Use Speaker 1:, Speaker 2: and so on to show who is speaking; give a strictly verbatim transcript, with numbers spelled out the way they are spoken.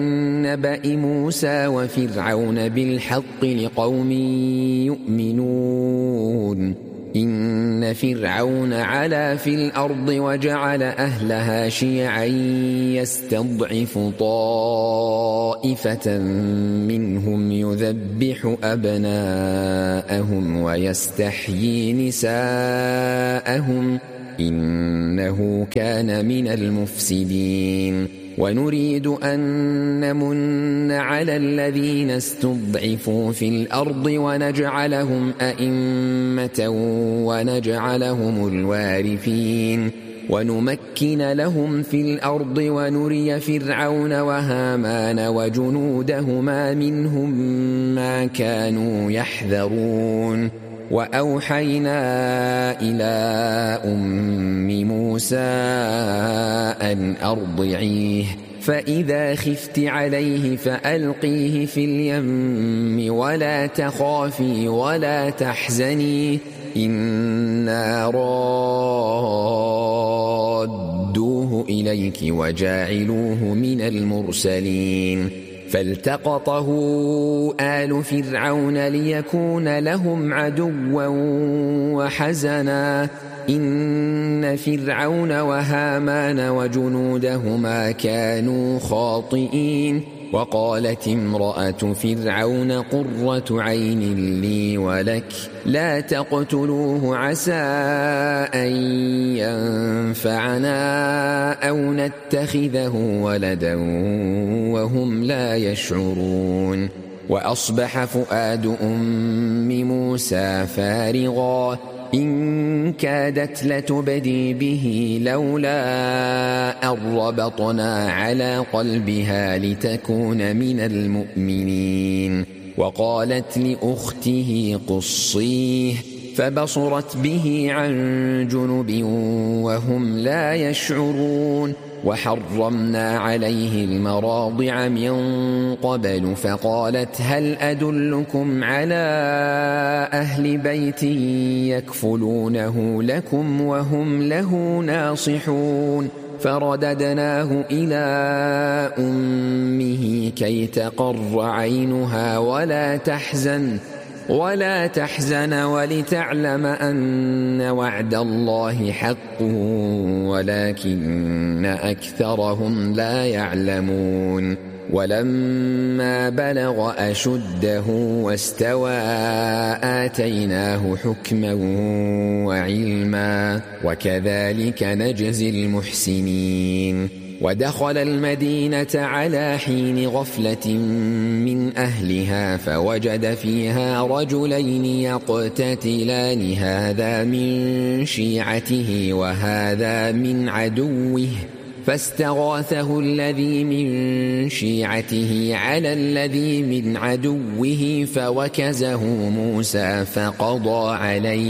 Speaker 1: نبأ موسى وفرعون بالحق لقوم يؤمنون إن فرعون علا في الأرض وجعل أهلها شيعا يستضعف طائفة منهم يذبح أبناءهم ويستحيي نساءهم إنه كان من المفسدين ونريد أن نمن على الذين استضعفوا في الأرض ونجعلهم أئمة ونجعلهم الوارثين ونمكن لهم في الأرض ونري فرعون وهامان وجنودهما منهم ما كانوا يحذرون وأوحينا إلى أم موسى أن أرضعيه فإذا خفت عليه فألقيه في اليم ولا تخافي ولا تحزني إنا رادوه إليك وجاعلوه من المرسلين فالتقطه آل فرعون ليكون لهم عدوا وحزنا إن فرعون وهامان وجنودهما كانوا خاطئين وقالت امرأة فرعون قرة عين لي ولك لا تقتلوه عسى أن ينفعنا أو نتخذه ولدا وهم لا يشعرون وأصبح فؤاد أم موسى فارغا إن كادت لتبدي به لولا أن ربطنا على قلبها لتكون من المؤمنين وقالت لأخته قصيه فبصرت به عن جنب وهم لا يشعرون وحرمنا عليه المراضع من قبل فقالت هل أدلكم على أهل بيت يكفلونه لكم وهم له ناصحون فرددناه إلى أمه كي تقر عينها ولا تحزن ولا تحزن ولتعلم أن وعد الله حق ولكن أكثرهم لا يعلمون ولما بلغ أشده واستوى آتيناه حكما وعلما وكذلك نجزي المحسنين ودخل المدينة على حين غفلة من أهلها فوجد فيها رجلين يقتتلان هذا من شيعته وهذا من عدوه فاستغاثه الذي من شيعته على الذي من عدوه فوكزه موسى فقضى عليه